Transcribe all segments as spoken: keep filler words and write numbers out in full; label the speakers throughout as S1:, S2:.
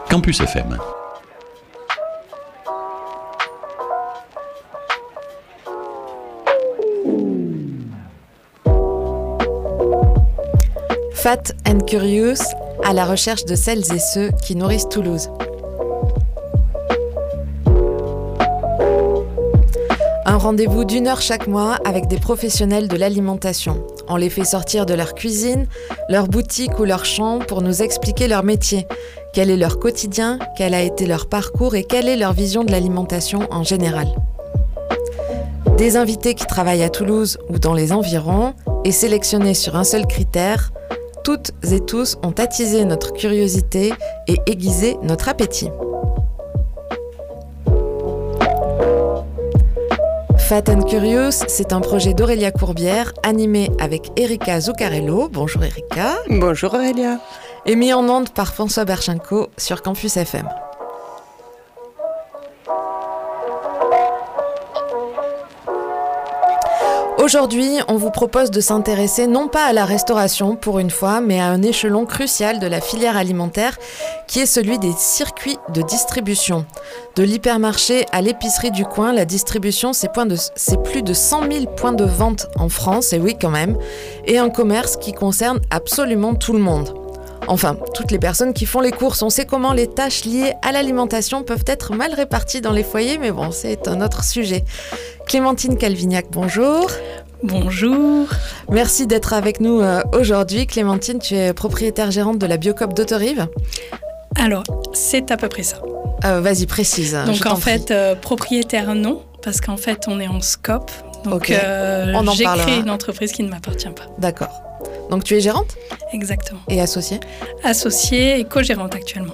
S1: Campus F M.
S2: Fat and Curious, à la recherche de celles et ceux qui nourrissent Toulouse. Un rendez-vous d'une heure chaque mois avec des professionnels de l'alimentation. On les fait sortir de leur cuisine, leur boutique ou leur champ pour nous expliquer leur métier. Quel est leur quotidien, quel a été leur parcours et quelle est leur vision de l'alimentation en général. Des invités qui travaillent à Toulouse ou dans les environs et sélectionnés sur un seul critère, toutes et tous ont attisé notre curiosité et aiguisé notre appétit. Fat and Curious, c'est un projet d'Aurélia Courbière, animé avec Erika Zuccarello. Bonjour Erika.
S3: Bonjour Aurélia.
S2: Et mis en onde par François Berchenko sur Campus F M. Aujourd'hui, on vous propose de s'intéresser non pas à la restauration pour une fois, mais à un échelon crucial de la filière alimentaire qui est celui des circuits de distribution. De l'hypermarché à l'épicerie du coin, la distribution, c'est, point de, c'est plus de cent mille points de vente en France, et oui quand même, et un commerce qui concerne absolument tout le monde. Enfin, toutes les personnes qui font les courses. On sait comment les tâches liées à l'alimentation peuvent être mal réparties dans les foyers, mais bon, c'est un autre sujet. Clémentine Calvignac, bonjour.
S4: Bonjour.
S2: Merci d'être avec nous euh, aujourd'hui. Clémentine, tu es propriétaire gérante de la Biocoop d'Auterive.
S4: Alors, c'est à peu près ça.
S2: Euh, vas-y, précise.
S4: Donc en fait, euh, propriétaire non, parce qu'en fait, on est en scope. Donc
S2: okay.
S4: euh,
S2: on en
S4: j'ai
S2: parlera.
S4: créé une entreprise qui ne m'appartient pas.
S2: D'accord. Donc tu es gérante ?
S4: Exactement.
S2: Et associée ?
S4: Associée et co-gérante actuellement.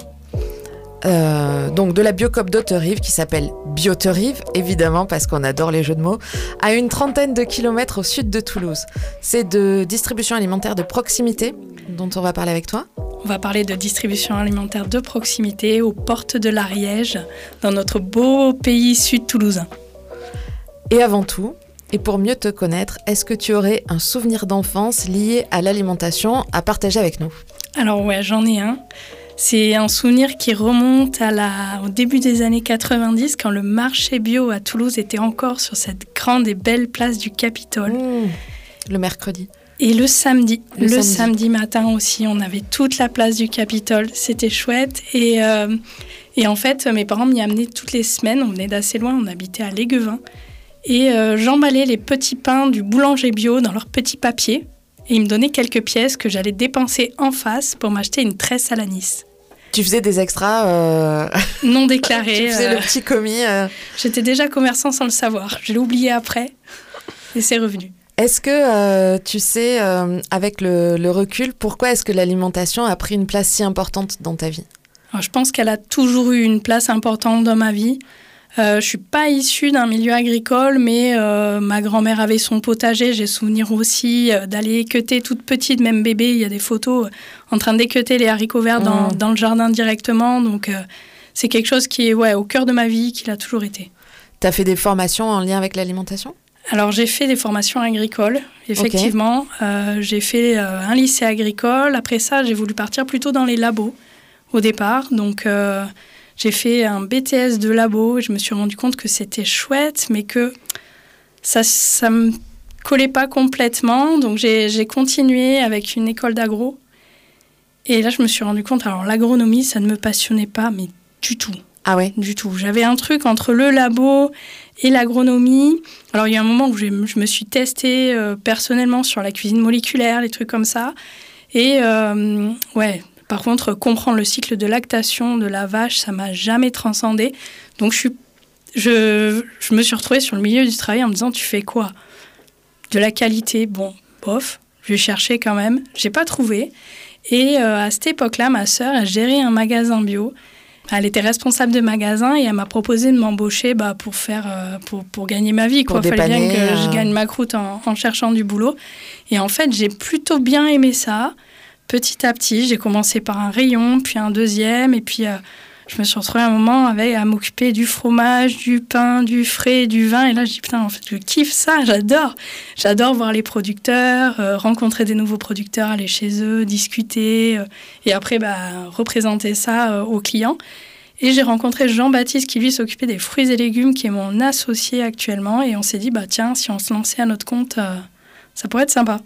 S2: Euh, donc de la Biocoop d'Auterive qui s'appelle Bioterive, évidemment parce qu'on adore les jeux de mots, à une trentaine de kilomètres au sud de Toulouse. C'est de distribution alimentaire de proximité dont on va parler avec toi.
S4: On va parler de distribution alimentaire de proximité aux portes de l'Ariège, dans notre beau pays sud toulousain.
S2: Et avant tout, et pour mieux te connaître, est-ce que tu aurais un souvenir d'enfance lié à l'alimentation à partager avec nous ?
S4: Alors ouais, j'en ai un. C'est un souvenir qui remonte à la, au début des années quatre-vingt-dix, quand le marché bio à Toulouse était encore sur cette grande et belle place du Capitole.
S2: Mmh, le mercredi.
S4: Et le samedi,
S2: le,
S4: le
S2: samedi.
S4: samedi matin aussi, on avait toute la place du Capitole. C'était chouette. Et, euh, et en fait, mes parents m'y amenaient toutes les semaines. On venait d'assez loin, on habitait à Léguevin. Et euh, j'emballais les petits pains du boulanger bio dans leur petit papier. Et ils me donnaient quelques pièces que j'allais dépenser en face pour m'acheter une tresse à l'anis.
S2: Tu faisais des extras euh...
S4: non déclarés.
S2: Tu faisais
S4: euh...
S2: le petit commis. Euh...
S4: J'étais déjà commerçant sans le savoir. Je l'ai oublié après et c'est revenu.
S2: Est-ce que euh, tu sais, euh, avec le, le recul, pourquoi est-ce que l'alimentation a pris une place si importante dans ta vie ?
S4: Alors, je pense qu'elle a toujours eu une place importante dans ma vie. Euh, je ne suis pas issue d'un milieu agricole, mais euh, ma grand-mère avait son potager. J'ai souvenir aussi euh, d'aller équeuter toute petite, même bébé. Il y a des photos euh, en train d'équeuter les haricots verts dans, mmh. dans le jardin directement. Donc, euh, c'est quelque chose qui est ouais, au cœur de ma vie, qui l'a toujours été.
S2: Tu as fait des formations en lien avec l'alimentation ?
S4: Alors, j'ai fait des formations agricoles, effectivement. Okay. Euh, j'ai fait euh, un lycée agricole. Après ça, j'ai voulu partir plutôt dans les labos au départ. Donc... Euh, J'ai fait un B T S de labo et je me suis rendu compte que c'était chouette, mais que ça ne me collait pas complètement. Donc, j'ai, j'ai continué avec une école d'agro. Et là, je me suis rendu compte, alors l'agronomie, ça ne me passionnait pas, mais du tout.
S2: Ah ouais ?
S4: Du tout. J'avais un truc entre le labo et l'agronomie. Alors, il y a un moment où je me suis testée euh, personnellement sur la cuisine moléculaire, les trucs comme ça. Et euh, ouais... Par contre, comprendre le cycle de lactation de la vache, ça ne m'a jamais transcendée. Donc, je, suis, je, je me suis retrouvée sur le milieu du travail en me disant, tu fais quoi ? De la qualité, bon, bof, je vais chercher quand même. Je n'ai pas trouvé. Et euh, à cette époque-là, ma sœur a géré un magasin bio. Elle était responsable de magasin et elle m'a proposé de m'embaucher bah, pour, faire, euh, pour, pour gagner ma vie. Il fallait bien que euh... je gagne ma croûte en, en cherchant du boulot. Et en fait, j'ai plutôt bien aimé ça. Petit à petit, j'ai commencé par un rayon, puis un deuxième, et puis euh, je me suis retrouvée un moment avec, à m'occuper du fromage, du pain, du frais, du vin. Et là, je dis, putain, en fait, je kiffe ça, j'adore. J'adore voir les producteurs, euh, rencontrer des nouveaux producteurs, aller chez eux, discuter. Euh, et après, bah, représenter ça euh, aux clients. Et j'ai rencontré Jean-Baptiste qui, lui, s'occupait des fruits et légumes, qui est mon associé actuellement. Et on s'est dit, bah, tiens, si on se lançait à notre compte, euh, ça pourrait être sympa.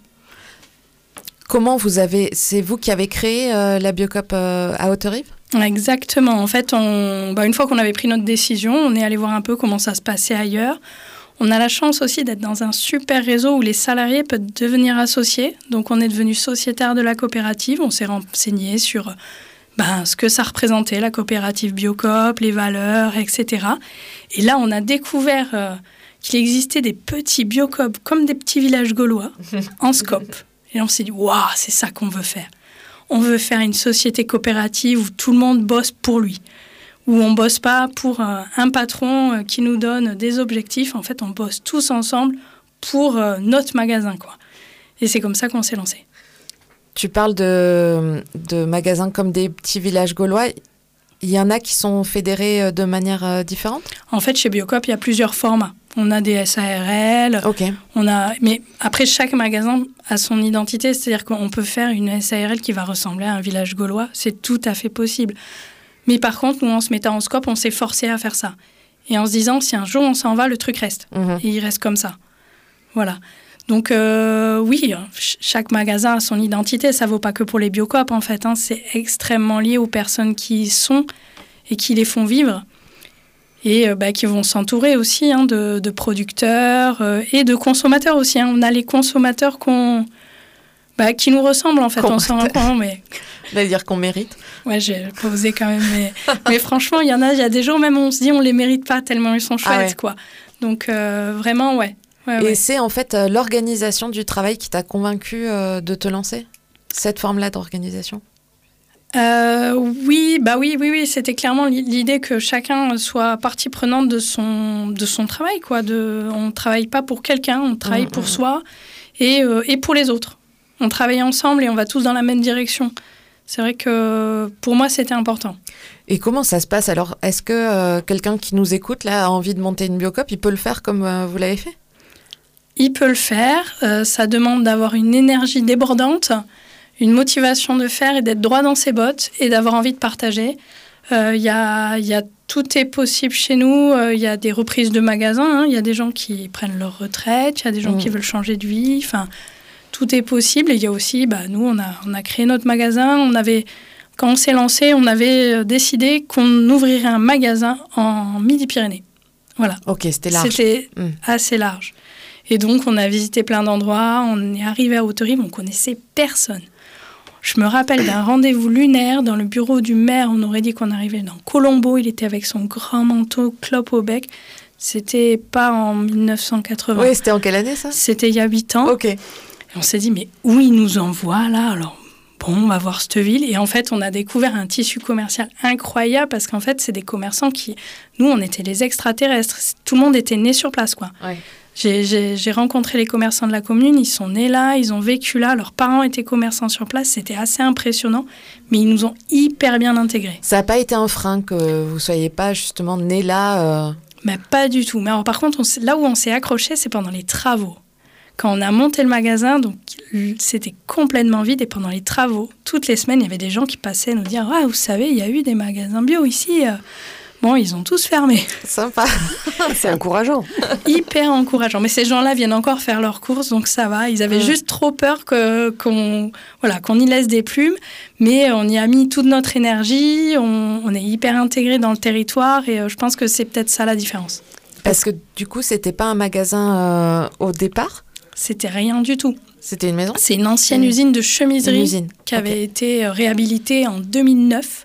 S2: Comment vous avez... C'est vous qui avez créé euh, la Biocoop euh, à Haute-Rive ?
S4: Exactement. En fait, on, bah, une fois qu'on avait pris notre décision, on est allé voir un peu comment ça se passait ailleurs. On a la chance aussi d'être dans un super réseau où les salariés peuvent devenir associés. Donc, on est devenu sociétaire de la coopérative. On s'est renseigné sur ben, ce que ça représentait, la coopérative Biocoop, les valeurs, et cetera. Et là, on a découvert euh, qu'il existait des petits Biocoop comme des petits villages gaulois en scope. Et on s'est dit, waouh, c'est ça qu'on veut faire. On veut faire une société coopérative où tout le monde bosse pour lui, où on ne bosse pas pour euh, un patron euh, qui nous donne des objectifs. En fait, on bosse tous ensemble pour euh, notre magasin, quoi. Et c'est comme ça qu'on s'est lancé.
S2: Tu parles de, de magasins comme des petits villages gaulois. Il y en a qui sont fédérés de manière euh, différente ?
S4: En fait, chez Biocoop, il y a plusieurs formats. On a des S A R L,
S2: okay.
S4: on a... mais après, chaque magasin a son identité, c'est-à-dire qu'on peut faire une S A R L qui va ressembler à un village gaulois, c'est tout à fait possible. Mais par contre, nous, en se mettant en scope, on s'est forcé à faire ça. Et en se disant, si un jour on s'en va, le truc reste. Mmh. Et il reste comme ça. Voilà. Donc euh, oui, chaque magasin a son identité, ça ne vaut pas que pour les Biocoop, en fait, hein. C'est extrêmement lié aux personnes qui y sont et qui les font vivre. Et euh, bah, qui vont s'entourer aussi hein, de, de producteurs euh, et de consommateurs aussi. Hein. On a les consommateurs qu'on, bah, qui nous ressemblent, en fait. On s'en rend compte, mais...
S2: C'est-à-dire qu'on mérite.
S4: Ouais, j'ai pas osé quand même. Mais, mais franchement, il y en a, il y a des jours même où on se dit on les mérite pas tellement ils sont chouettes, ah ouais. quoi. Donc, euh, vraiment, ouais. ouais
S2: et
S4: ouais.
S2: c'est en fait euh, l'organisation du travail qui t'a convaincu euh, de te lancer ? Cette forme-là d'organisation ?
S4: Euh, oui, bah oui, oui, oui, c'était clairement l'idée que chacun soit partie prenante de son, de son travail, quoi. De, on ne travaille pas pour quelqu'un, on travaille mmh, pour mmh. soi et, euh, et pour les autres. On travaille ensemble et on va tous dans la même direction. C'est vrai que pour moi, c'était important.
S2: Et comment ça se passe alors ? Est-ce que euh, quelqu'un qui nous écoute là, a envie de monter une Biocoop, il peut le faire comme euh, vous l'avez fait ?
S4: Il peut le faire. Euh, ça demande d'avoir une énergie débordante, une motivation de faire et d'être droit dans ses bottes et d'avoir envie de partager. Euh, y a, y a, tout est possible chez nous. Il euh, y a des reprises de magasins. Il hein. y a des gens qui prennent leur retraite. Il y a des gens mmh. qui veulent changer de vie. Enfin, tout est possible. Et il y a aussi, bah, nous, on a, on a créé notre magasin. On avait, quand on s'est lancé, on avait décidé qu'on ouvrirait un magasin en Midi-Pyrénées. Voilà.
S2: Ok, c'était large.
S4: C'était mmh. assez large. Et donc, on a visité plein d'endroits. On est arrivé à Haute-Rive. On ne connaissait personne. Je me rappelle d'un rendez-vous lunaire dans le bureau du maire. On aurait dit qu'on arrivait dans Colombo. Il était avec son grand manteau, clope au bec. C'était pas en mille neuf cent quatre-vingts.
S2: Oui, c'était en quelle année, ça ?
S4: C'était il y a huit ans.
S2: Ok. Et
S4: on s'est dit, mais où il nous envoie, là ? Alors, bon, on va voir cette ville. Et en fait, on a découvert un tissu commercial incroyable parce qu'en fait, c'est des commerçants qui... Nous, on était les extraterrestres. Tout le monde était né sur place, quoi. Ouais. J'ai, j'ai, j'ai rencontré les commerçants de la commune, ils sont nés là, ils ont vécu là, leurs parents étaient commerçants sur place, c'était assez impressionnant, mais ils nous ont hyper bien intégrés.
S2: Ça n'a pas été un frein que vous ne soyez pas justement nés là euh...
S4: Mais pas du tout. Mais alors, par contre, on là où on s'est accroché, c'est pendant les travaux. Quand on a monté le magasin, donc c'était complètement vide et pendant les travaux, toutes les semaines, il y avait des gens qui passaient nous dire « Ah, vous savez, il y a eu des magasins bio ici euh. ». Bon, ils ont tous fermé.
S2: Sympa.
S1: C'est encourageant.
S4: Hyper encourageant. Mais ces gens-là viennent encore faire leurs courses, donc ça va. Ils avaient mmh. juste trop peur que, qu'on, voilà, qu'on y laisse des plumes. Mais on y a mis toute notre énergie. On, on est hyper intégrés dans le territoire. Et euh, je pense que c'est peut-être ça la différence.
S2: Parce que du coup, c'était pas un magasin euh, au départ ?
S4: C'était rien du tout.
S2: C'était une maison ?
S4: C'est une ancienne mmh. usine de chemiserie
S2: usine.
S4: qui avait
S2: okay.
S4: été réhabilitée en deux mille neuf.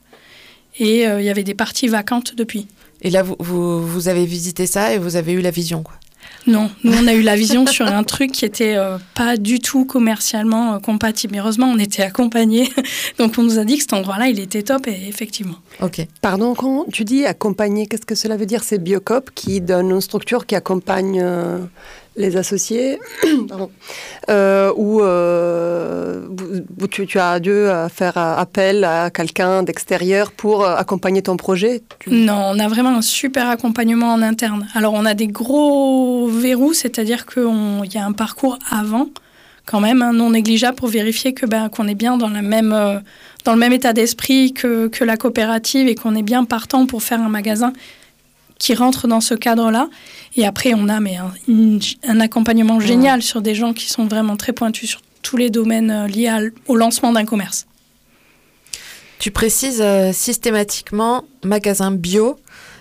S4: Et il euh, y avait des parties vacantes depuis.
S2: Et là, vous, vous, vous avez visité ça et vous avez eu la vision, quoi ?
S4: Non, nous, on a eu la vision sur un truc qui n'était euh, pas du tout commercialement euh, compatible. Mais heureusement, on était accompagnés. Donc, on nous a dit que cet endroit-là, il était top, et effectivement.
S2: Ok.
S1: Pardon, quand tu dis accompagner, qu'est-ce que cela veut dire ? C'est Biocoop qui donne une structure qui accompagne euh, les associés, pardon, euh, où, euh, où tu, tu as dû faire appel à quelqu'un d'extérieur pour accompagner ton projet? tu...
S4: Non, on a vraiment un super accompagnement en interne. Alors, on a des gros verrous, c'est-à-dire qu'il y a un parcours avant, quand même, hein, non négligeable, pour vérifier que, ben, qu'on est bien dans, la même, euh, dans le même état d'esprit que, que la coopérative et qu'on est bien partant pour faire un magasin qui rentre dans ce cadre-là. Et après, on a mais un, une, un accompagnement génial mmh. sur des gens qui sont vraiment très pointus sur tous les domaines euh, liés à, au lancement d'un commerce.
S2: Tu précises euh, systématiquement magasin bio,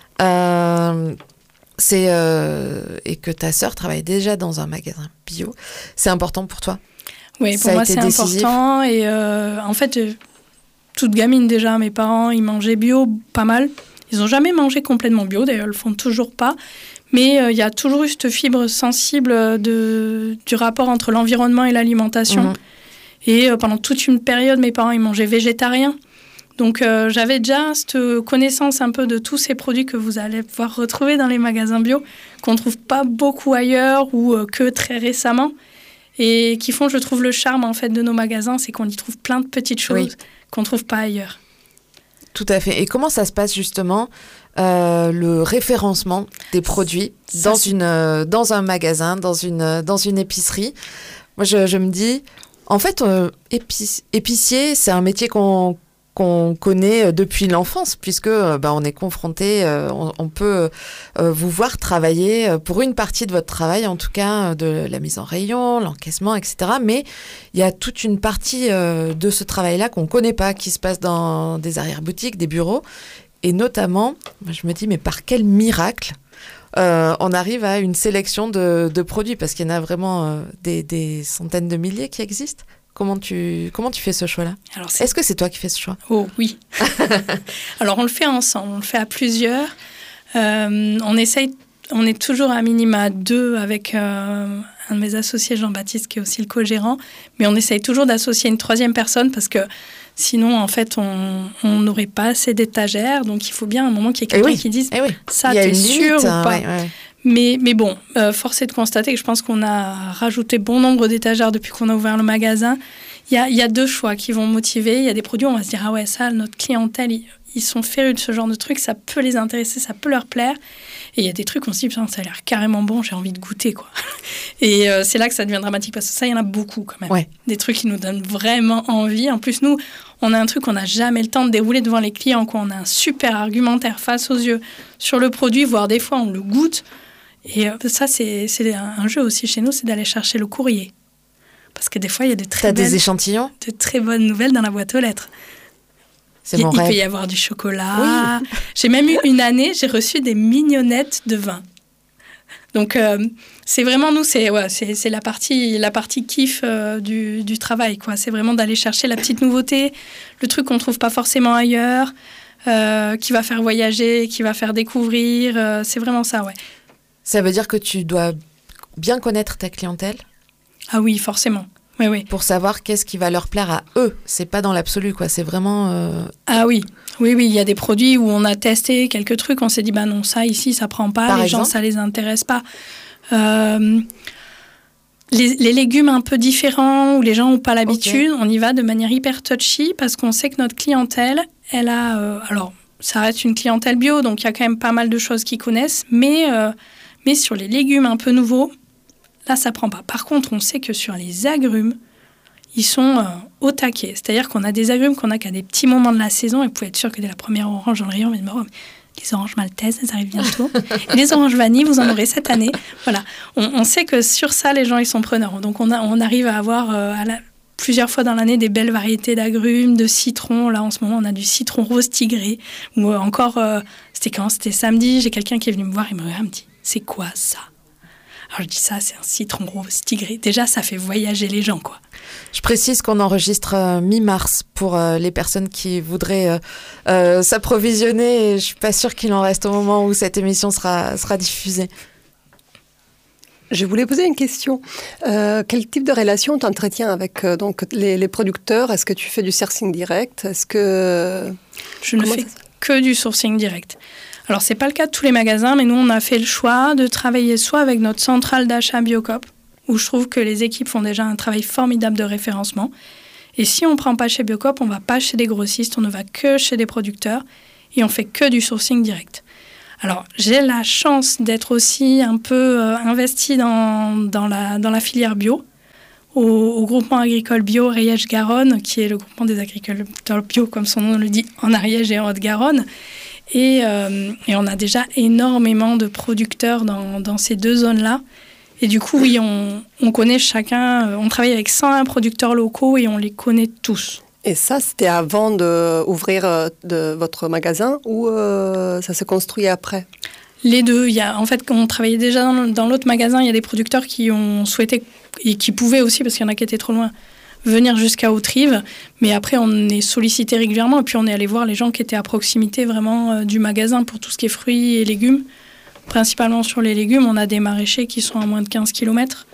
S2: euh, c'est, euh, et que ta sœur travaille déjà dans un magasin bio. C'est important pour toi?
S4: Oui, pour moi, c'est décisif. important. Et euh, en fait, euh, toute gamine déjà, mes parents, ils mangeaient bio pas mal. Ils n'ont jamais mangé complètement bio, d'ailleurs, ils ne le font toujours pas. Mais il euh, y a toujours eu cette fibre sensible de, du rapport entre l'environnement et l'alimentation. Mmh. Et euh, pendant toute une période, mes parents, ils mangeaient végétarien. Donc, euh, j'avais déjà cette connaissance un peu de tous ces produits que vous allez pouvoir retrouver dans les magasins bio, qu'on ne trouve pas beaucoup ailleurs ou euh, que très récemment. Et qui font, je trouve, le charme en fait, de nos magasins, c'est qu'on y trouve plein de petites choses oui. qu'on ne trouve pas ailleurs.
S2: Tout à fait. Et comment ça se passe justement, euh, le référencement des produits dans, ça, une, euh, dans un magasin, dans une, euh, dans une épicerie? Moi, je, je me dis, en fait, euh, épic- épicier, c'est un métier qu'on, qu'on connaît depuis l'enfance, puisque euh, bah, on est confronté, euh, on, on peut euh, vous voir travailler euh, pour une partie de votre travail, en tout cas de la mise en rayon, l'encaissement, et cetera. Mais il y a toute une partie euh, de ce travail-là qu'on ne connaît pas, qui se passe dans des arrière-boutiques, des bureaux. Et notamment, je me dis, mais par quel miracle euh, on arrive à une sélection de, de produits, parce qu'il y en a vraiment euh, des, des centaines de milliers qui existent. Comment tu, comment tu fais ce choix-là? Alors c'est... Est-ce que c'est toi qui fais ce choix?
S4: Oh oui. Alors on le fait ensemble, on le fait à plusieurs. Euh, on essaye, on est toujours à minima deux avec euh, un de mes associés, Jean-Baptiste, qui est aussi le co-gérant. Mais on essaye toujours d'associer une troisième personne parce que sinon, en fait, on n'aurait pas assez d'étagères. Donc il faut bien à un moment qu'il y ait quelqu'un
S2: oui.
S4: qui dise
S2: eh oui.
S4: ça, t'es sûr ou pas?
S2: Ouais, ouais.
S4: Mais, mais bon, euh, force est de constater que je pense qu'on a rajouté bon nombre d'étagères depuis qu'on a ouvert le magasin. Il y a, il y a deux choix qui vont motiver. Il y a des produits où on va se dire « Ah ouais, ça, notre clientèle, ils, ils sont férus de ce genre de trucs, ça peut les intéresser, ça peut leur plaire. » Et il y a des trucs où on se dit « Putain, ça a l'air carrément bon, j'ai envie de goûter. » quoi. Et euh, c'est là que ça devient dramatique, parce que ça, il y en a beaucoup quand même. Ouais. Des trucs qui nous donnent vraiment envie. En plus, nous, on a un truc qu'on n'a jamais le temps de dérouler devant les clients, quoi. On a un super argumentaire face aux yeux sur le produit, voire des fois, on le goûte. Et ça, c'est, c'est un jeu aussi chez nous, c'est d'aller chercher le courrier. Parce que des fois, il y a de très, belles,
S2: des échantillons
S4: de très bonnes nouvelles dans la boîte aux lettres.
S2: C'est
S4: il,
S2: mon
S4: il
S2: rêve.
S4: peut y avoir du chocolat. Oui. J'ai même eu une année, j'ai reçu des mignonnettes de vin. Donc, euh, c'est vraiment, nous, c'est, ouais, c'est, c'est la partie, la partie kiff euh, du, du travail, quoi. C'est vraiment d'aller chercher la petite nouveauté, le truc qu'on ne trouve pas forcément ailleurs, euh, qui va faire voyager, qui va faire découvrir. Euh, c'est vraiment ça, ouais.
S2: Ça veut dire que tu dois bien connaître ta clientèle?
S4: Ah oui, forcément. Oui, oui.
S2: Pour savoir qu'est-ce qui va leur plaire à eux. C'est pas dans l'absolu, quoi. C'est vraiment... Euh...
S4: Ah oui. Oui, oui. Il y a des produits où on a testé quelques trucs. On s'est dit, bah non, ça, ici, ça prend pas. Par les exemple? gens, ça les intéresse pas. Euh... Les, les légumes un peu différents où les gens n'ont pas l'habitude, okay. on y va de manière hyper touchy parce qu'on sait que notre clientèle, elle a... Euh... Alors, ça reste une clientèle bio, donc il y a quand même pas mal de choses qu'ils connaissent. Mais... Euh... Mais sur les légumes un peu nouveaux, là, ça prend pas. Par contre, on sait que sur les agrumes, ils sont euh, au taquet. C'est-à-dire qu'on a des agrumes qu'on a qu'à des petits moments de la saison. Et vous pouvez être sûr que dès la première orange dans le rayon, on va dire, oh, les oranges maltaises, elles arrivent bientôt. Et les oranges vanille, vous en aurez cette année. Voilà. On, on sait que sur ça, les gens, ils sont preneurs. Donc, on, a, on arrive à avoir euh, à la, plusieurs fois dans l'année des belles variétés d'agrumes, de citrons. Là, en ce moment, on a du citron rose tigré. Ou euh, encore, euh, c'était quand? C'était samedi. J'ai quelqu'un qui est venu me voir et me regarde, me dit, c'est quoi ça? Alors je dis ça, c'est un citron rose tigré. Déjà, ça fait voyager les gens, quoi.
S2: Je précise qu'on enregistre euh, mi-mars pour euh, les personnes qui voudraient euh, euh, s'approvisionner. Et je ne suis pas sûre qu'il en reste au moment où cette émission sera, sera diffusée.
S1: Je voulais poser une question. Euh, quel type de relation tu entretiens avec euh, donc, les, les producteurs? Est-ce que tu fais du sourcing direct? Est-ce que...
S4: Je ne fais que du sourcing direct. Alors, ce n'est pas le cas de tous les magasins, mais nous, on a fait le choix de travailler soit avec notre centrale d'achat Biocoop, où je trouve que les équipes font déjà un travail formidable de référencement. Et si on ne prend pas chez Biocoop, on ne va pas chez des grossistes, on ne va que chez des producteurs et on fait que du sourcing direct. Alors, j'ai la chance d'être aussi un peu euh, investie dans, dans, la, dans la filière bio, au, au groupement agricole bio Ariège-Garonne, qui est le groupement des agriculteurs bio, comme son nom le dit, en Ariège et en Haute-Garonne. Et, euh, et on a déjà énormément de producteurs dans, dans ces deux zones-là. Et du coup, oui, on, on connaît chacun, on travaille avec cent un producteurs locaux et on les connaît tous.
S1: Et ça, c'était avant d'ouvrir de votre magasin ou euh, ça s'est construit après ?
S4: Les deux. Il y a, en fait, quand on travaillait déjà dans, dans l'autre magasin, il y a des producteurs qui ont souhaité, et qui pouvaient aussi, parce qu'il y en a qui étaient trop loin, venir jusqu'à Haute-Rive. Mais après, on est sollicité régulièrement et puis on est allé voir les gens qui étaient à proximité vraiment euh, du magasin pour tout ce qui est fruits et légumes. Principalement sur les légumes, on a des maraîchers qui sont à moins de quinze kilomètres.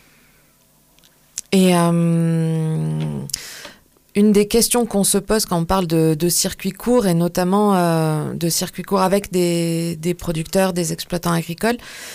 S2: Et euh, une des questions qu'on se pose quand on parle de, de circuits courts, et notamment euh, de circuits courts avec des, des producteurs, des exploitants agricoles,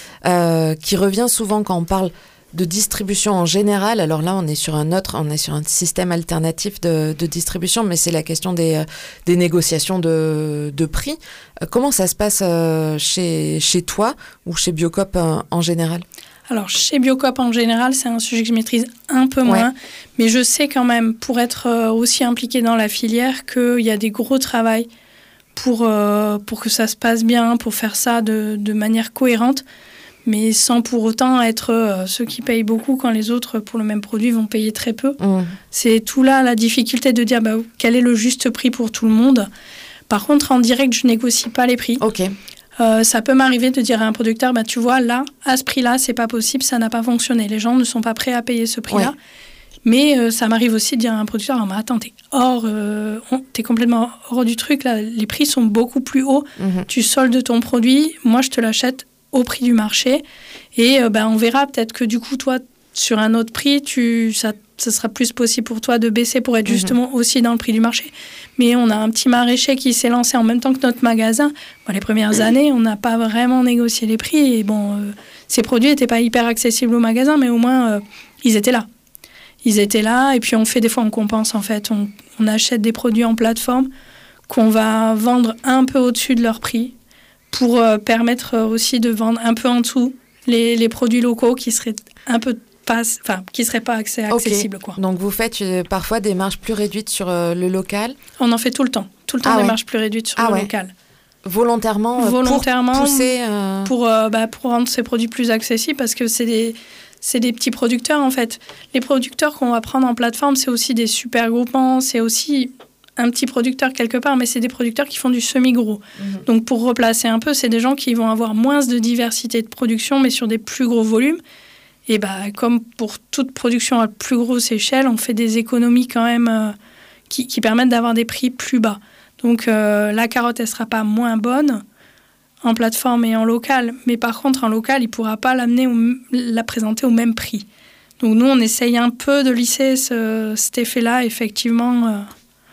S2: euh, qui revient souvent quand on parle de distribution en général. Alors là, on est sur un autre, on est sur un système alternatif de, de distribution, mais c'est la question des, des négociations de, de prix. Comment ça se passe chez, chez toi ou chez Biocoop en, en général ?
S4: Alors, chez Biocoop en général, c'est un sujet que je maîtrise un peu moins, ouais. Mais je sais quand même, pour être aussi impliquée dans la filière, qu'il y a des gros travaux pour, euh, pour que ça se passe bien, pour faire ça de, de manière cohérente. Mais sans pour autant être euh, ceux qui payent beaucoup quand les autres, pour le même produit, vont payer très peu. Mmh. C'est tout là la difficulté de dire bah, quel est le juste prix pour tout le monde. Par contre, en direct, je négocie pas les prix.
S2: Okay.
S4: Euh, ça peut m'arriver de dire à un producteur, bah, tu vois, là, à ce prix-là, c'est pas possible, ça n'a pas fonctionné. Les gens ne sont pas prêts à payer ce prix-là. Ouais. Mais euh, ça m'arrive aussi de dire à un producteur, oh, mais attends, t'es, hors, euh, t'es complètement hors du truc. Là. Les prix sont beaucoup plus hauts. Mmh. Tu soldes ton produit, moi, je te l'achète au prix du marché, et euh, ben, on verra peut-être que du coup, toi, sur un autre prix, tu, ça, ça sera plus possible pour toi de baisser pour être mmh. justement aussi dans le prix du marché. Mais on a un petit maraîcher qui s'est lancé en même temps que notre magasin. Bon, les premières années, on n'a pas vraiment négocié les prix, et bon, euh, ces produits n'étaient pas hyper accessibles au magasin, mais au moins, euh, ils étaient là. Ils étaient là, et puis on fait des fois, on compense en fait. On, on achète des produits en plateforme qu'on va vendre un peu au-dessus de leur prix, pour euh, permettre euh, aussi de vendre un peu en dessous les, les produits locaux qui seraient un peu pas, enfin, qui seraient pas accès, accessibles.
S2: Okay.
S4: Quoi.
S2: Donc vous faites euh, parfois des marges plus réduites sur euh, le local ?
S4: On en fait tout le temps, tout le temps ah, des ouais. marges plus réduites sur ah, le ouais. local.
S2: Volontairement, euh,
S4: Volontairement
S2: pour pousser euh...
S4: pour, euh, bah, pour rendre ces produits plus accessibles, parce que c'est des c'est des petits producteurs en fait. Les producteurs qu'on va prendre en plateforme, c'est aussi des super groupements, c'est aussi un petit producteur quelque part, mais c'est des producteurs qui font du semi-gros. Mmh. Donc, pour replacer un peu, c'est des gens qui vont avoir moins de diversité de production, mais sur des plus gros volumes. Et bah, comme pour toute production à plus grosse échelle, on fait des économies quand même euh, qui, qui permettent d'avoir des prix plus bas. Donc, euh, la carotte, elle ne sera pas moins bonne en plateforme et en local. Mais par contre, en local, il ne pourra pas l'amener au, la présenter au même prix. Donc, nous, on essaye un peu de lisser ce, cet effet-là, effectivement, euh,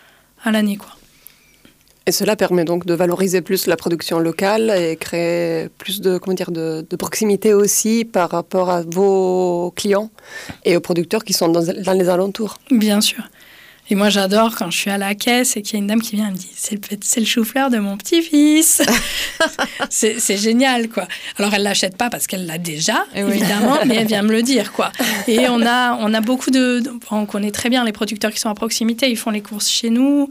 S4: à l'année, quoi.
S1: Et cela permet donc de valoriser plus la production locale et créer plus de, comment dire, de, de proximité aussi par rapport à vos clients et aux producteurs qui sont dans, dans les alentours.
S4: Bien sûr. Et moi, j'adore quand je suis à la caisse et qu'il y a une dame qui vient et me dit « c'est le, c'est le chou-fleur de mon petit-fils ». c'est, c'est génial, quoi. Alors, elle ne l'achète pas parce qu'elle l'a déjà, et évidemment, oui. mais elle vient me le dire, quoi. Et on a, on a beaucoup de... On connaît très bien les producteurs qui sont à proximité. Ils font les courses chez nous.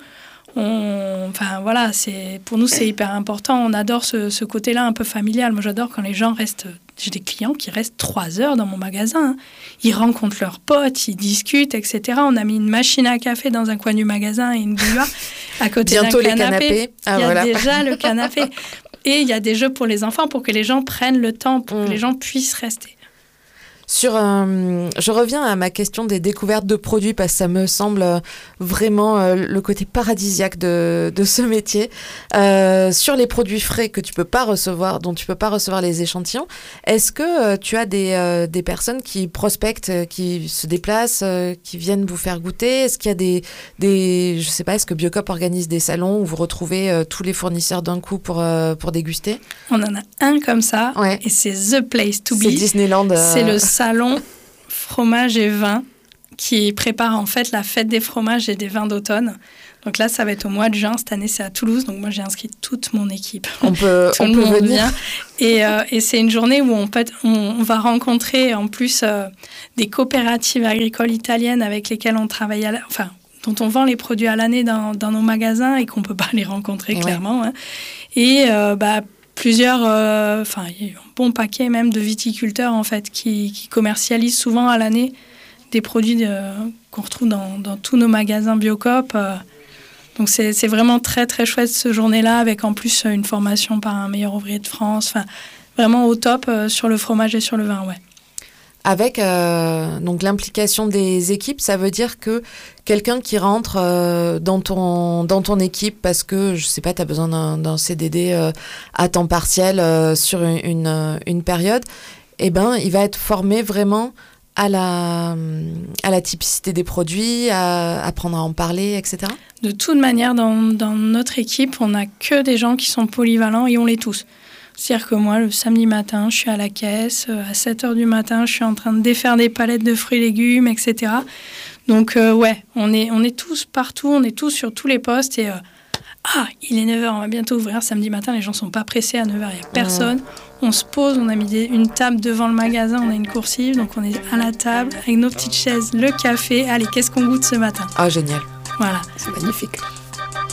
S4: On, enfin, voilà, c'est, pour nous, c'est hyper important. On adore ce, ce côté-là un peu familial. Moi, j'adore quand les gens restent... J'ai des clients qui restent trois heures dans mon magasin. Ils rencontrent leurs potes, ils discutent, et cetera. On a mis une machine à café dans un coin du magasin et une bouilloire à côté
S2: Bientôt
S4: d'un canapé.
S2: Les canapés. Ah,
S4: il y a
S2: voilà.
S4: déjà le canapé. Et il y a des jeux pour les enfants pour que les gens prennent le temps, pour mmh. que les gens puissent rester.
S2: Sur, euh, je reviens à ma question des découvertes de produits parce que ça me semble vraiment euh, le côté paradisiaque de, de ce métier. Euh, sur les produits frais que tu peux pas recevoir, dont tu peux pas recevoir les échantillons, est-ce que euh, tu as des, euh, des personnes qui prospectent, euh, qui se déplacent, euh, qui viennent vous faire goûter? Est-ce qu'il y a des, des, je sais pas, est-ce que Biocop organise des salons où vous retrouvez euh, tous les fournisseurs d'un coup pour, euh, pour déguster?
S4: On en a un comme ça, ouais. Et c'est The Place to Be.
S2: C'est Disneyland. Euh...
S4: C'est le salon fromage et vin qui prépare en fait la fête des fromages et des vins d'automne. Donc là, ça va être au mois de juin. Cette année, c'est à Toulouse. Donc moi, j'ai inscrit toute mon équipe.
S2: On peut,
S4: Tout
S2: on
S4: le
S2: peut
S4: monde
S2: venir.
S4: Vient. Et, euh, et c'est une journée où on, peut, on, on va rencontrer en plus euh, des coopératives agricoles italiennes avec lesquelles on travaille, à la, enfin, dont on vend les produits à l'année dans, dans nos magasins et qu'on ne peut pas les rencontrer ouais. clairement. Hein. Et euh, bah, plusieurs, enfin, euh, un bon paquet même de viticulteurs en fait qui, qui commercialisent souvent à l'année des produits de, qu'on retrouve dans, dans tous nos magasins Biocop. Euh, donc c'est, c'est vraiment très très chouette ce journée-là avec en plus une formation par un meilleur ouvrier de France. Enfin, vraiment au top euh, sur le fromage et sur le vin, ouais.
S2: Avec euh, donc l'implication des équipes, ça veut dire que quelqu'un qui rentre euh, dans, ton, dans ton équipe parce que, je sais pas, tu as besoin d'un, d'un C D D euh, à temps partiel euh, sur une, une, une période, eh ben, il va être formé vraiment à la, à la typicité des produits, à apprendre à en parler, et cetera.
S4: De toute manière, dans, dans notre équipe, on n'a que des gens qui sont polyvalents et on l'est tous. C'est-à-dire que moi, le samedi matin, je suis à la caisse. À sept heures du matin, je suis en train de défaire des palettes de fruits et légumes, et cetera. Donc, euh, ouais, on est, on est tous partout, on est tous sur tous les postes. Et, euh, ah, il est neuf heures, on va bientôt ouvrir. Samedi matin, les gens ne sont pas pressés. À neuf heures, il n'y a personne. Mmh. On se pose, on a mis des, une table devant le magasin, on a une coursive. Donc, on est à la table avec nos petites chaises, le café. Allez, qu'est-ce qu'on goûte ce matin?
S2: Ah, génial.
S4: Voilà.
S1: C'est magnifique.